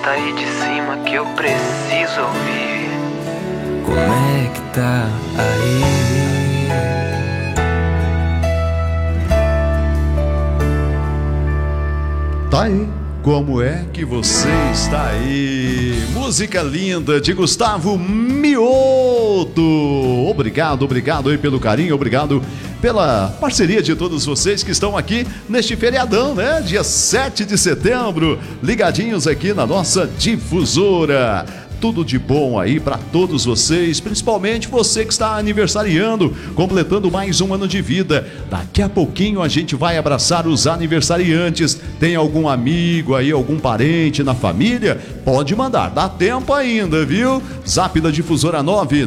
Canta aí de cima que eu preciso ouvir. Como é que tá aí? Tá aí. Como é que você está aí? Música linda de Gustavo Mioto. Obrigado aí pelo carinho, obrigado pela parceria de todos vocês que estão aqui neste feriadão, né? Dia 7 de setembro, ligadinhos aqui na nossa difusora. Tudo de bom aí para todos vocês, principalmente você que está aniversariando, completando mais um ano de vida. Daqui a pouquinho a gente vai abraçar os aniversariantes. Tem algum amigo aí, algum parente na família? Pode mandar, dá tempo ainda, viu? Zap da Difusora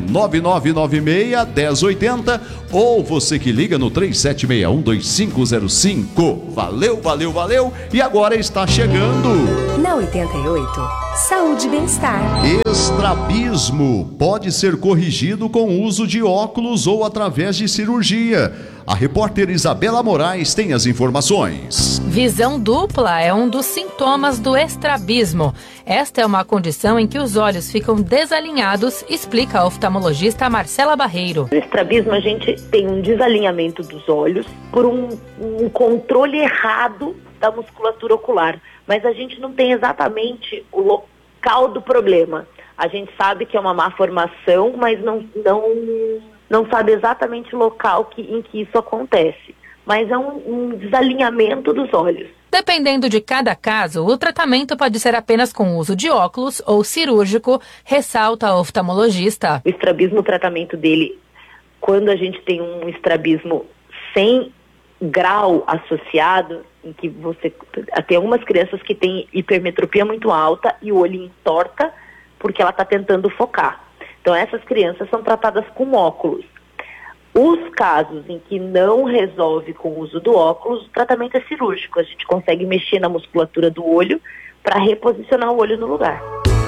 99996-1080 ou você que liga no 3761-2505. Valeu! E agora está chegando... Na 88, Saúde e Bem-Estar. Estrabismo pode ser corrigido com o uso de óculos ou através de cirurgia. A repórter Isabela Moraes tem as informações. Visão dupla é um dos sintomas do estrabismo. Esta é uma condição em que os olhos ficam desalinhados, explica a oftalmologista Marcela Barreiro. No estrabismo a gente tem um desalinhamento dos olhos por um controle errado da musculatura ocular, mas a gente não tem exatamente o local do problema. A gente sabe que é uma má formação, mas não sabe exatamente o local em que isso acontece. Mas é um desalinhamento dos olhos. Dependendo de cada caso, o tratamento pode ser apenas com uso de óculos ou cirúrgico, ressalta a oftalmologista. O estrabismo, o tratamento dele, quando a gente tem um estrabismo sem grau associado, em que você tem algumas crianças que têm hipermetropia muito alta e o olho entorta porque ela está tentando focar. Então essas crianças são tratadas com óculos. Os casos em que não resolve com o uso do óculos, o tratamento é cirúrgico. A gente consegue mexer na musculatura do olho para reposicionar o olho no lugar.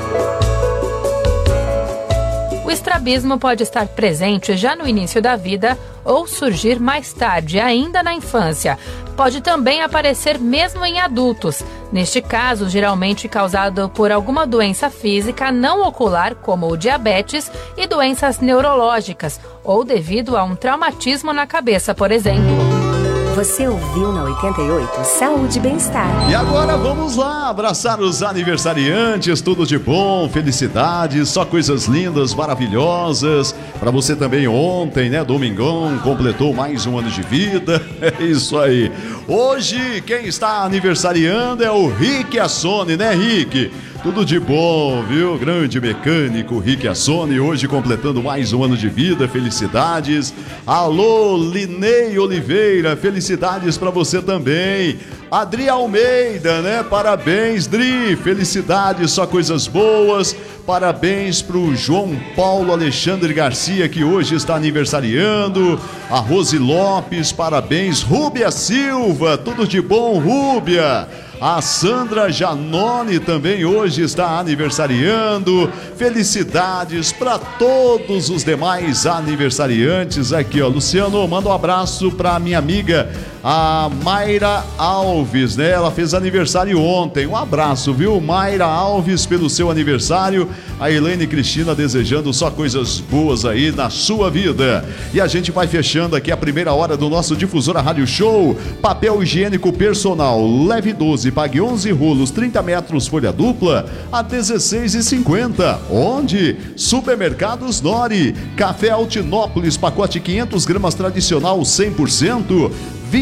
O estrabismo pode estar presente já no início da vida ou surgir mais tarde, ainda na infância. Pode também aparecer mesmo em adultos. Neste caso, geralmente causado por alguma doença física não ocular, como o diabetes, e doenças neurológicas, ou devido a um traumatismo na cabeça, por exemplo. Você ouviu na 88 Saúde e Bem-Estar. E agora vamos lá abraçar os aniversariantes, tudo de bom, felicidades, só coisas lindas, maravilhosas. Para você também ontem, né, domingão, completou mais um ano de vida. É isso aí. Hoje quem está aniversariando é o Rick Assone, né, Rick? Tudo de bom, viu? Grande mecânico, Rick Assone, hoje completando mais um ano de vida, felicidades. Alô, Linei Oliveira, felicidades para você também. Adri Almeida, né? Parabéns, Dri, felicidades, só coisas boas. Parabéns pro João Paulo Alexandre Garcia, que hoje está aniversariando. A Rose Lopes, parabéns. Rúbia Silva, tudo de bom, Rúbia. A Sandra Janone também hoje está aniversariando. Felicidades para todos os demais aniversariantes aqui, ó. Luciano, manda um abraço para minha amiga, a Mayra Alves, né? Ela fez aniversário ontem. Um abraço, viu, Mayra Alves, pelo seu aniversário. A Helene Cristina desejando só coisas boas aí na sua vida. E a gente vai fechando aqui a primeira hora do nosso Difusora Rádio Show. Papel higiênico personal, leve 12, pague 11 rolos, 30 metros, folha dupla, a R$16,50. Onde? Supermercados Nori. Café Altinópolis, pacote 500 gramas tradicional 100%.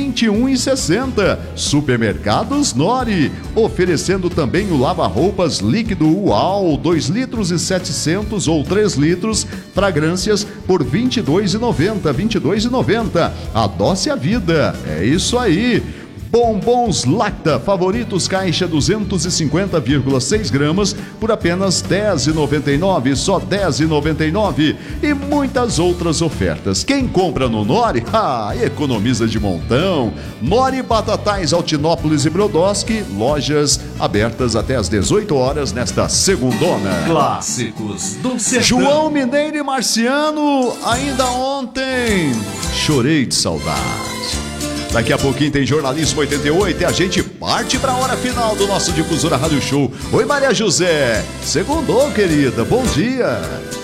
R$21,60. Supermercados Nori, oferecendo também o lava-roupas líquido UAU, 2 litros e 700 ou 3 litros, fragrâncias por R$22,90. R$22,90. Adoce a vida. É isso aí. Bombons Lacta, favoritos, caixa 250,6 gramas por apenas R$10,99, só R$10,99. E muitas outras ofertas. Quem compra no Nori, economiza de montão. Nori Batatais, Altinópolis e Brodowski, lojas abertas até às 18 horas nesta segundona. Clássicos do sertão. João Mineiro e Marciano, ainda ontem chorei de saudade. Daqui a pouquinho tem Jornalismo 88 e a gente parte para a hora final do nosso Difusora Rádio Show. Oi, Maria José. Segundou, querida. Bom dia.